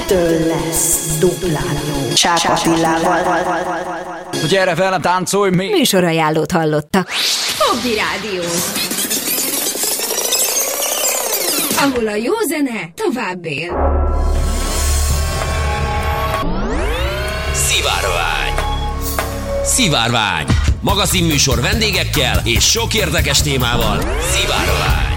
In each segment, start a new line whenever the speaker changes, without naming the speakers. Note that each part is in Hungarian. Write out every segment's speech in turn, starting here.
ettől lesz duplán jó. Csák Attilával.
Hogy erre velem táncolj még!
Műsorajánlót hallottak.
Hobby Rádió. Ahol a jó zene tovább él.
Szivárvány. Magazinműsor vendégekkel és sok érdekes témával. Szivárvány.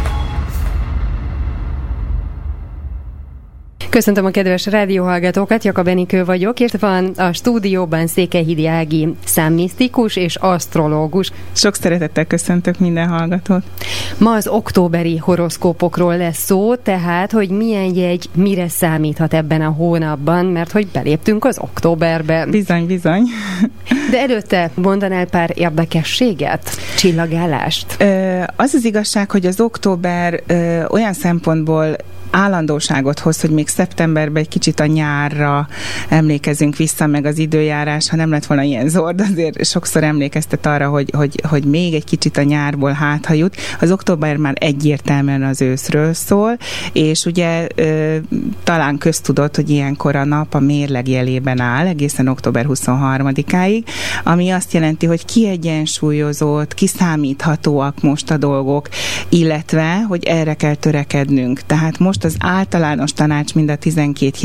Köszöntöm a kedves rádióhallgatókat, Jakab Enikő vagyok, és van a stúdióban Székelyhidi Ági számmisztikus és asztrológus.
Sok szeretettel köszöntök minden hallgatót.
Ma az októberi horoszkópokról lesz szó, tehát, hogy milyen jegy mire számíthat ebben a hónapban, mert hogy beléptünk az októberbe.
Bizony, bizony.
De előtte mondanál pár érdekességet, csillagállást?
Az az igazság, hogy az október olyan szempontból állandóságot hoz, hogy még szeptemberben egy kicsit a nyárra emlékezünk vissza, meg az időjárás, ha nem lett volna ilyen zord, azért sokszor emlékeztet arra, hogy még egy kicsit a nyárból hátha jut. Az október már egyértelműen az őszről szól, és ugye talán köztudott, hogy ilyenkor a nap a mérleg jelében áll, egészen október 23-áig, ami azt jelenti, hogy kiegyensúlyozott, kiszámíthatóak most a dolgok, illetve, hogy erre kell törekednünk. Tehát most az általános tanács mind a 12